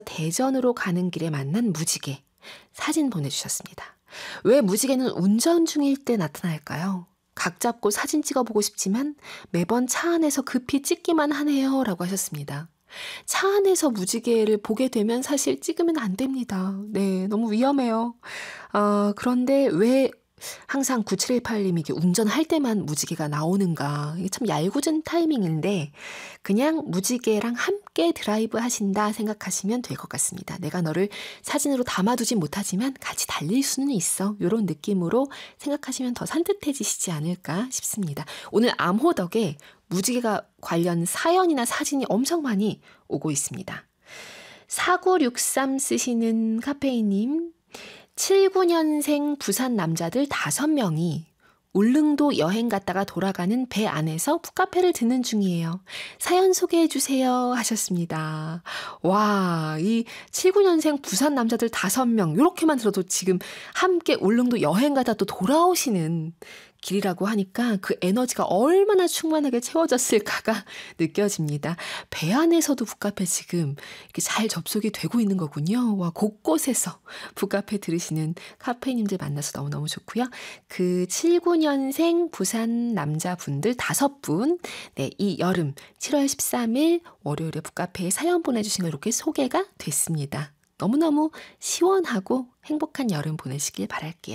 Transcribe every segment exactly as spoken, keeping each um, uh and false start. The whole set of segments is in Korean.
대전으로 가는 길에 만난 무지개 사진 보내주셨습니다. 왜 무지개는 운전 중일 때 나타날까요? 각 잡고 사진 찍어보고 싶지만 매번 차 안에서 급히 찍기만 하네요 라고 하셨습니다. 차 안에서 무지개를 보게 되면 사실 찍으면 안 됩니다. 네, 너무 위험해요. 어, 그런데 왜 항상 구칠일팔님이 운전할 때만 무지개가 나오는가. 이게 참 얄궂은 타이밍인데 그냥 무지개랑 함께 드라이브 하신다 생각하시면 될 것 같습니다. 내가 너를 사진으로 담아두진 못하지만 같이 달릴 수는 있어. 이런 느낌으로 생각하시면 더 산뜻해지시지 않을까 싶습니다. 오늘 암호 덕에 무지개가 관련 사연이나 사진이 엄청 많이 오고 있습니다. 사구육삼 쓰시는 카페인님, 칠구년생 부산 남자들 다섯 명이 울릉도 여행 갔다가 돌아가는 배 안에서 북카페를 듣는 중이에요. 사연 소개해 주세요 하셨습니다. 와, 이 칠구년생 부산 남자들 다섯 명 이렇게만 들어도 지금 함께 울릉도 여행 가다 또 돌아오시는 길이라고 하니까 그 에너지가 얼마나 충만하게 채워졌을까가 느껴집니다. 배 안에서도 북카페 지금 이렇게 잘 접속이 되고 있는 거군요. 와, 곳곳에서 북카페 들으시는 카페님들 만나서 너무너무 좋고요. 그 칠구년생 부산 남자분들 다섯 분, 네, 이 여름 칠월 십삼일 월요일에 북카페에 사연 보내주신 거 이렇게 소개가 됐습니다. 너무너무 시원하고 행복한 여름 보내시길 바랄게요.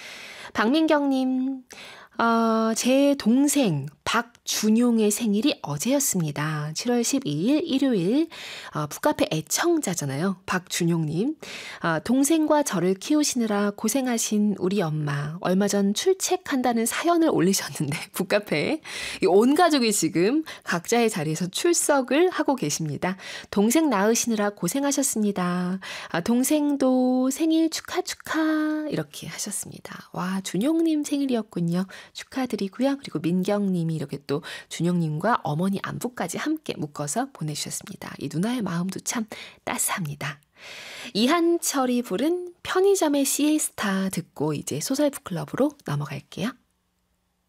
박민경님, 어, 제 동생 박준용의 생일이 어제였습니다. 칠월 십이일 일요일. 어, 북카페 애청자잖아요. 박준용님. 어, 동생과 저를 키우시느라 고생하신 우리 엄마. 얼마 전 출첵한다는 사연을 올리셨는데 북카페에 온 가족이 지금 각자의 자리에서 출석을 하고 계십니다. 동생 낳으시느라 고생하셨습니다. 아, 동생도 생일 축하 축하 이렇게 하셨습니다. 와, 준용님 생일이었군요. 축하드리고요. 그리고 민경님이 이렇게 또 준영님과 어머니 안부까지 함께 묶어서 보내주셨습니다. 이 누나의 마음도 참 따스합니다. 이한철이 부른 편의점의 시에스타 듣고 이제 소설북클럽으로 넘어갈게요.